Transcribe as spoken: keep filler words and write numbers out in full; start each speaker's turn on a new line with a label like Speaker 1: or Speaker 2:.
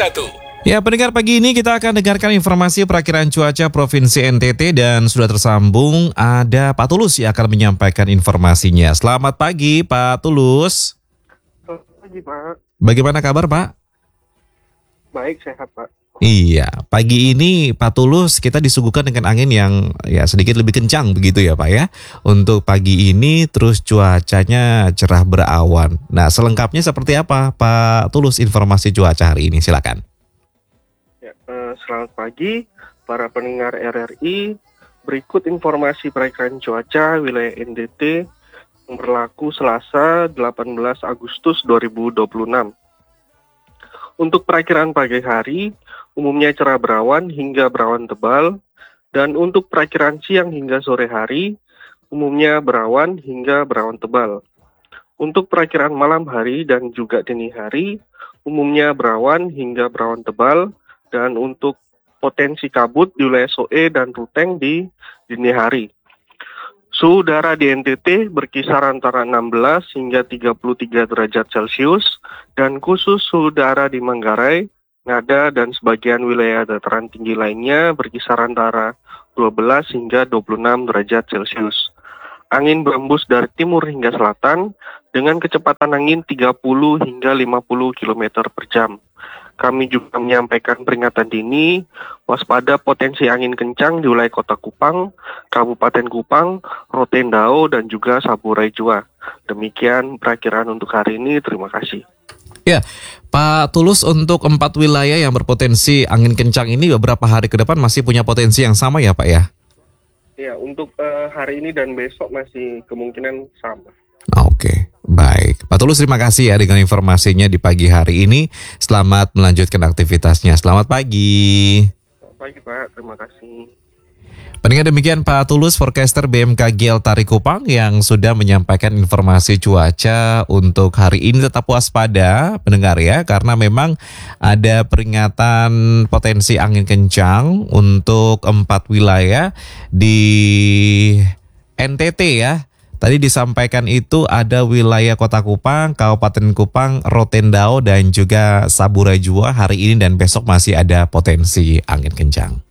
Speaker 1: satu.
Speaker 2: Ya, pendengar, pagi ini kita akan dengarkan informasi perakiraan cuaca Provinsi N T T dan sudah tersambung ada Pak Tulus yang akan menyampaikan informasinya. Selamat pagi Pak Tulus.
Speaker 3: Selamat pagi Pak.
Speaker 2: Bagaimana kabar Pak?
Speaker 3: Baik, sehat Pak.
Speaker 2: Iya, pagi ini Pak Tulus kita disuguhkan dengan angin yang ya sedikit lebih kencang begitu ya Pak ya. Untuk pagi ini terus cuacanya cerah berawan. Nah, selengkapnya seperti apa Pak Tulus informasi cuaca hari ini? Silakan.
Speaker 3: Ya, eh, selamat pagi para pendengar R R I. Berikut informasi perakiraan cuaca wilayah N T T yang berlaku Selasa delapan belas Agustus dua ribu dua puluh enam. Untuk perakiraan pagi hari, umumnya cerah berawan hingga berawan tebal, dan untuk perakiraan siang hingga sore hari, umumnya berawan hingga berawan tebal. Untuk perakiraan malam hari dan juga dini hari, umumnya berawan hingga berawan tebal, dan untuk potensi kabut di wilayah Soe dan Ruteng di dini hari. Suhu udara di N T T berkisar antara enam belas hingga tiga puluh tiga derajat Celcius, dan khusus suhu udara di Manggarai, Ngada, dan sebagian wilayah dataran tinggi lainnya berkisar antara dua belas hingga dua puluh enam derajat Celcius. Angin berembus dari timur hingga selatan dengan kecepatan angin tiga puluh hingga lima puluh kilometer per jam. Kami juga menyampaikan peringatan dini, waspada potensi angin kencang di wilayah Kota Kupang, Kabupaten Kupang, Rotendao, dan juga Saburai Jua. Demikian perakiraan untuk hari ini, terima kasih.
Speaker 2: Ya, Pak Tulus, untuk empat wilayah yang berpotensi angin kencang ini beberapa hari ke depan masih punya potensi yang sama ya Pak ya?
Speaker 3: Ya, untuk uh, hari ini dan besok masih kemungkinan sama.
Speaker 2: Oke, baik. Pak Tulus, terima kasih ya dengan informasinya di pagi hari ini. Selamat melanjutkan aktivitasnya. Selamat pagi.
Speaker 3: Selamat pagi Pak, terima kasih.
Speaker 2: Pendengar, demikian Pak Tulus, forecaster B M K G L Tarikupang yang sudah menyampaikan informasi cuaca untuk hari ini. Tetap waspada pendengar ya, karena memang ada peringatan potensi angin kencang untuk empat wilayah di N T T ya. Tadi disampaikan itu ada wilayah Kota Kupang, Kabupaten Kupang, Rotendao, dan juga Saburai Jua. Hari ini dan besok masih ada potensi angin kencang.